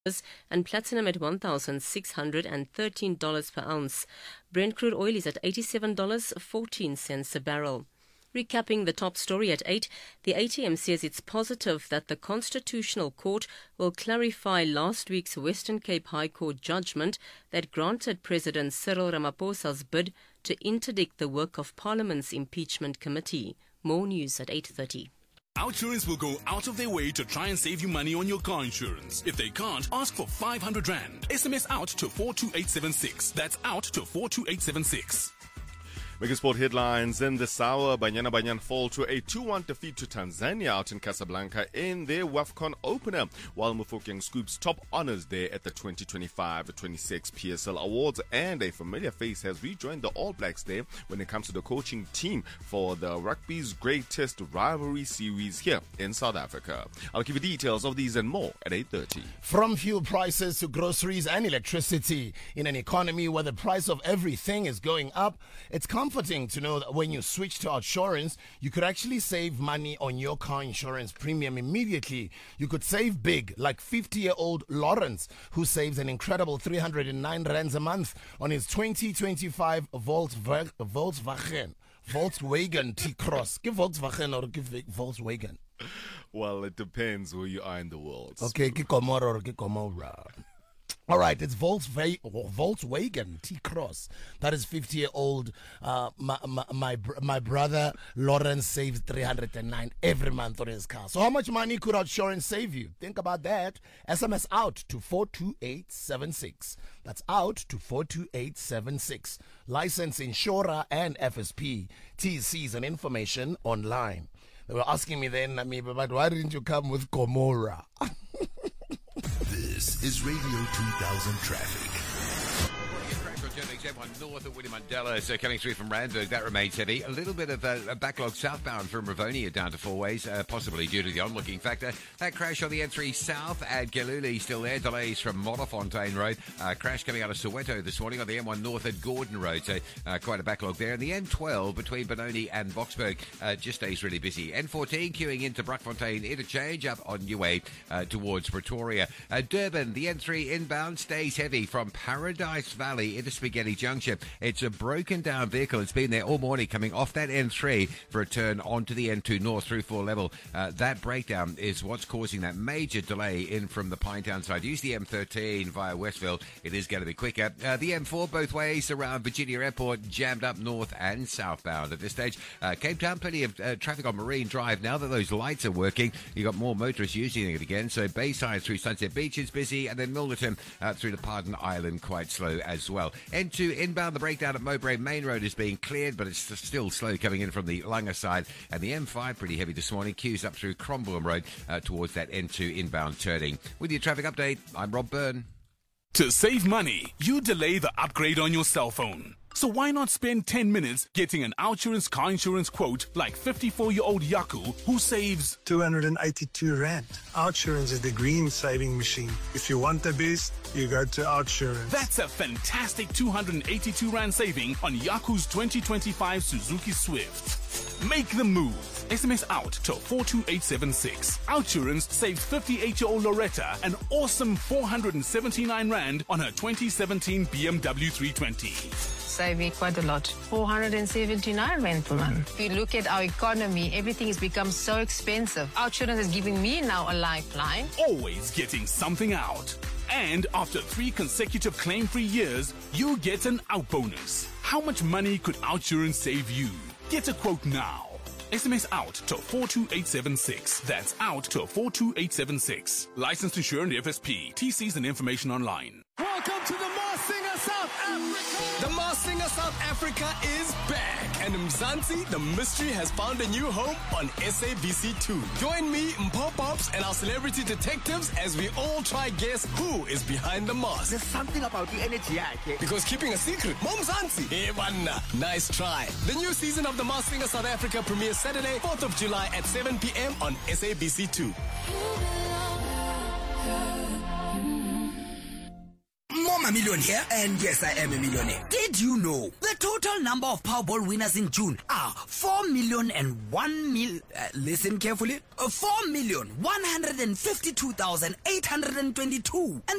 and platinum at $1,613 per ounce. Brent crude oil is at $87.14 a barrel. Recapping the top story at 8, the ATM says it's positive that the Constitutional Court will clarify last week's Western Cape High Court judgment that granted President Cyril Ramaphosa's bid to interdict the work of Parliament's impeachment committee. More news at 8:30. OUTsurance will go out of their way to try and save you money on your car insurance. If they can't, ask for 500 Rand. SMS out to 42876. That's out to 42876. Making sport headlines in this hour. Banyana fall to a 2-1 defeat to Tanzania out in Casablanca in their WAFCON opener, while Mufokeng scoops top honors there at the 2025-26 PSL Awards, and a familiar face has rejoined the All Blacks there when it comes to the coaching team for the rugby's greatest rivalry series here in South Africa. I'll give you details of these and more at 8:30. From fuel prices to groceries and electricity, in an economy where the price of everything is going up, it's comforting to know that when you switch to OUTsurance, you could actually save money on your car insurance premium immediately. You could save big, like 50-year-old Lawrence, who saves an incredible 309 rands a month on his 2025 Volkswagen T-Cross. Give Volkswagen or give Volkswagen? Well, it depends where you are in the world. Okay, Kikomora or Kikomora. All right, it's Volkswagen T-Cross. That is 50-year-old. My brother Lawrence saves 309 every month on his car. So how much money could OUTsurance save you? Think about that. SMS out to 42876. That's out to 42876. License, insurer, and FSP. TCs and information online. They were asking me then, but why didn't you come with Gomorrah? This is Radio 2000 Traffic. M1 north of William Mandela, so coming through from Randburg, that remains heavy. A little bit of a backlog southbound from Rivonia down to Four Ways, possibly due to the onlooking factor. That crash on the N3 south at Galuli still there. Delays from Modderfontein Road. Crash coming out of Soweto this morning on the M1 north at Gordon Road, so quite a backlog there. And the N12 between Benoni and Boksburg just stays really busy. N14 queuing into Brakfontein interchange up on your way towards Pretoria. Durban, the N3 inbound stays heavy from Paradise Valley into Spaghetti Junction. It's a broken down vehicle. It's been there all morning coming off that N3 for a turn onto the N2 north through 4 level. That breakdown is what's causing that major delay in from the Pinetown side. Use the M13 via Westville. It is going to be quicker. The M4 both ways around Virginia Airport jammed up north and southbound at this stage. Cape Town, plenty of traffic on Marine Drive. Now that those lights are working, you've got more motorists using it again. So Bayside through Sunset Beach is busy, and then Milnerton through the Pardon Island quite slow as well. N2 inbound, the breakdown at Mowbray Main Road is being cleared, but it's still slow coming in from the Langa side. And the M5 pretty heavy this morning. Queues up through Crombourne Road towards that N2 inbound turning. With your traffic update, I'm Rob Byrne. To save money, you delay the upgrade on your cell phone. So why not spend 10 minutes getting an OUTsurance car insurance quote like 54-year-old Yaku, who saves 282 Rand. OUTsurance is the green saving machine. If you want the best, you go to OUTsurance. That's a fantastic 282 Rand saving on Yaku's 2025 Suzuki Swift. Make the move. SMS out to 42876. OUTsurance saves 58-year-old Loretta an awesome 479 Rand on her 2017 BMW 320. Save me quite a lot. 479 Rand per month. If you look at our economy, everything has become so expensive. OUTsurance is giving me now a lifeline. Always getting something out. And after 3 consecutive claim-free years, you get an out bonus. How much money could OUTsurance save you? Get a quote now. SMS out to 42876. That's out to 42876. Licensed insured FSP. TCs and information online. Welcome to the Masked Singer South Africa. The Masked Singer South Africa is back. And Mzansi, the mystery, has found a new home on SABC2. Join me, Mpho Pops, and our celebrity detectives as we all try guess who is behind the mask. There's something about the energy, okay? Because keeping a secret, Mzansi. Hey, banna. Nice try. The new season of the Masked Singer South Africa premieres Saturday, 4th of July at 7 p.m. on SABC2. Mama Million here, and yes, I am a millionaire. Did you know the total number of Powerball winners in June are 4,001,000? Listen carefully. 4,152,822. And